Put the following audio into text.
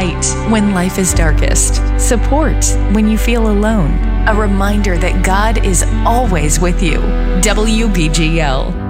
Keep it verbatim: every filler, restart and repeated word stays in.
light when life is darkest, support when you feel alone, a reminder that God is always with you. W B G L.